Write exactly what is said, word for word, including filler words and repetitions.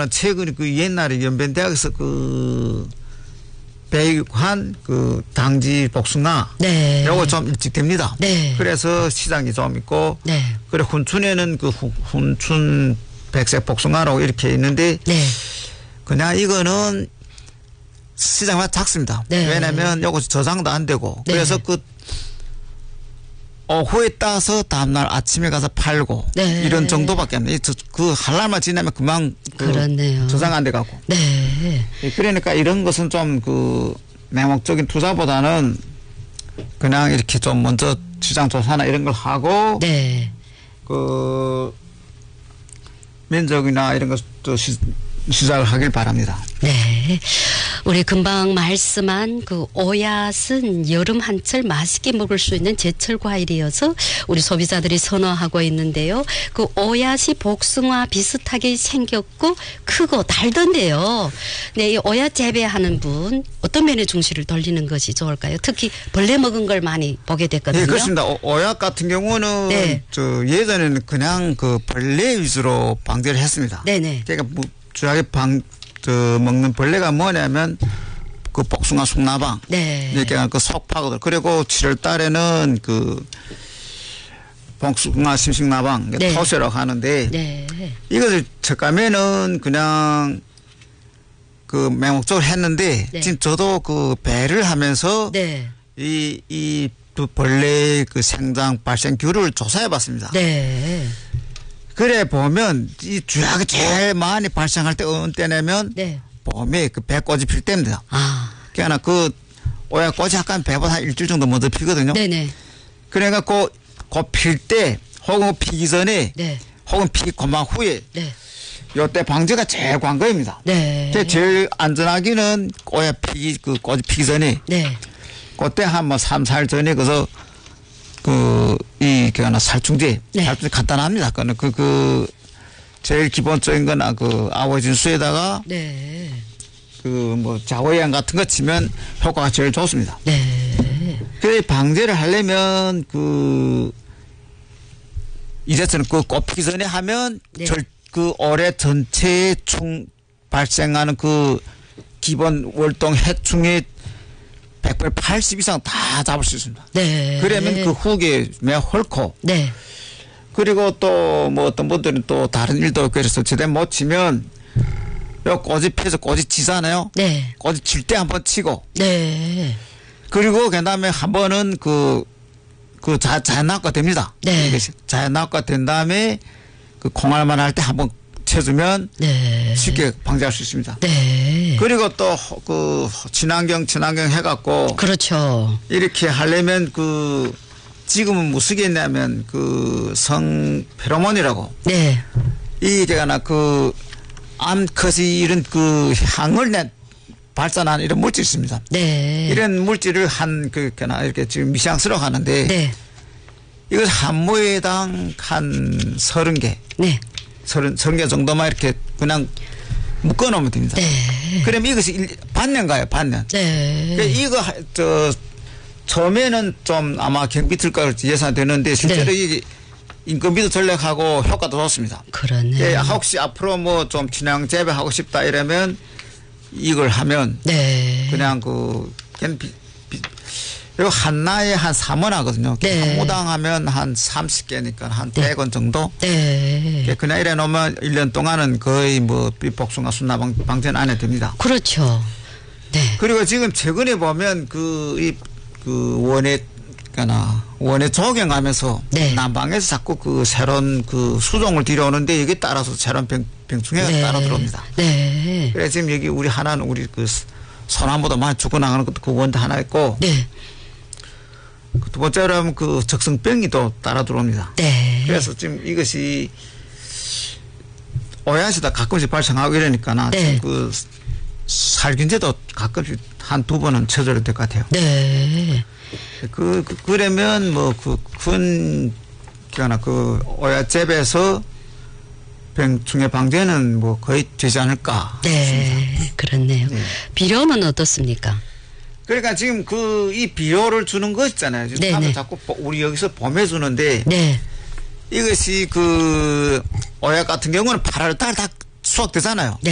그러니까 최근에 그 옛날에 연변대학에서 그 배육한 그 당지 복숭아. 네. 요거 좀 일찍 됩니다. 네. 그래서 시장이 좀 있고. 네. 그래 훈춘에는 그 훈춘 백색 복숭아라고 이렇게 있는데. 네. 그냥 이거는 시장만 작습니다. 네. 왜냐면 요거 저장도 안 되고. 네. 그래서 그 오후에 따서 다음날 아침에 가서 팔고. 네. 이런 정도밖에 안 돼요. 그 할 날만 지나면 그만 그 그렇네요. 저장 안 돼 갖고. 네. 그러니까 이런 것은 좀 그 맹목적인 투자보다는 그냥 이렇게 좀 먼저 시장 조사나 이런 걸 하고. 네. 그 면적이나 이런 것도 시, 시작을 하길 바랍니다. 네. 우리 금방 말씀한 그 오얏은 여름 한철 맛있게 먹을 수 있는 제철 과일이어서 우리 소비자들이 선호하고 있는데요. 그 오얏이 복숭아 비슷하게 생겼고 크고 달던데요. 네, 이 오얏 재배하는 분 어떤 면에 중시를 돌리는 것이 좋을까요? 특히 벌레 먹은 걸 많이 보게 됐거든요. 네, 그렇습니다. 오, 오얏 같은 경우는 네. 저 예전에는 그냥 그 벌레 위주로 방제를 했습니다. 네네. 그러니까 뭐 주하게 방, 저 먹는 벌레가 뭐냐면 그 복숭아 숭나방. 네. 이렇게 그 속파거든. 그리고 칠월 달에는 그 복숭아 심식나방, 네. 토세라고 하는데. 네. 이것을 첫감에는 그냥 그 맹목적으로 했는데. 네. 지금 저도 그 배를 하면서. 네. 이, 이 벌레 그 생장 발생 규를 조사해 봤습니다. 네. 그래 보면 이 주약이 제일 많이 발생할 때 어느 때냐면 네. 봄에 그 배꽃이 필 때입니다. 아. 그러니까 그 오얏꽃이 약간 배보다 한 일주일 정도 먼저 피거든요. 네네. 그러니까 그, 그 필 때 혹은 피기 전에 네. 혹은 피기 그만 후에 네. 요때 방제가 제일 관건입니다. 네. 제일 안전하기는 오얏 피기 그 꽃이 피기 전에 네. 그때 한 뭐 삼, 사일 전에 그래서 그, 이, 그, 하나, 살충제. 네. 살충제 간단합니다. 그거는 그, 그, 제일 기본적인 건, 아, 그, 아오진수에다가, 네. 그, 뭐, 자오양 같은 거 치면 효과가 제일 좋습니다. 네. 그래, 방제를 하려면, 그, 이제처럼 그 꽃피기 전에 하면, 네. 절, 그 올해 전체에 총 발생하는 그 기본 월동 해충의 백분 팔십 이상 다 잡을 수 있습니다. 네. 그러면 그 후기에 매우 헐고. 네. 그리고 또 뭐 어떤 분들은 또 다른 일도 그래서 제대로 못 치면 요 꼬지 피해서 꼬지 치잖아요. 네. 꼬지 칠 때 한번 치고. 네. 그리고 그 다음에 한 번은 그, 그 자, 자연 낙과 됩니다. 네. 이것이 자연 낙과 된 다음에 그 콩알만 할 때 한번 쳐주면 네. 쉽게 방지할 수 있습니다. 네. 그리고 또 그 친환경 친환경 해갖고 그렇죠. 이렇게 하려면 그 지금은 뭐 쓰겠냐면 그 성 페로몬이라고 네. 이게 하나 그 암컷이 이런 그 향을 내 발산하는 이런 물질이 있습니다. 네. 이런 물질을 한 그 그나 이렇게 지금 미시앙스러워 하는데 네. 이걸 한 모에당 한 서른 개, 네. 서른 서른 개 정도만 이렇게 그냥 묶어 놓으면 됩니다. 네. 그러면 이것이 일, 반년 가요, 반년. 네. 그러니까 이거 하- 저 처음에는 좀 아마 경비 들까 예상되는데 실제로 네. 이 인건비도 절약하고 효과도 좋습니다. 그러네. 예, 혹시 앞으로 뭐 좀 친환경 재배하고 싶다 이러면 이걸 하면 네. 그냥 그 그냥 비, 비, 그리고 한나에 한 삼 원 하거든요. 네. 한 모당 하면 한 삼십 개니까 한 네. 백 원 정도. 네. 그냥 이래 놓으면 일 년 동안은 거의 뭐 복숭아 순나 방, 방제는 안 해도 됩니다. 그렇죠. 네. 그리고 지금 최근에 보면 그, 이, 그 원예, 그나 원예 조경하면서 네. 남방에서 자꾸 그 새로운 그 수종을 들여오는데 여기 따라서 새로운 병, 병충해가 네. 따라 들어옵니다. 네. 그래서 지금 여기 우리 하나는 우리 그 소나무도 많이 죽어나가는 것도 그 원도 하나 있고 네. 두 번째로 하면 그 적성병이 또 따라 들어옵니다. 네. 그래서 지금 이것이 오얏이다 가끔씩 발생하고 이러니까 나 네. 지금 그 살균제도 가끔씩 한 두 번은 쳐줘야 될 것 같아요. 네. 그, 그 그러면 뭐 그 큰 기가나 그 오얏 재배에서 병충해 방제는 뭐 거의 되지 않을까. 네. 그렇네요. 네. 비료는 어떻습니까? 그러니까 지금 그 이 비료를 주는 거 있잖아요. 지금 네네. 사람들 자꾸 보- 우리 여기서 봄에 주는데 네. 이것이 그 오얏 같은 경우는 팔월 달 다 수확되잖아요. 네.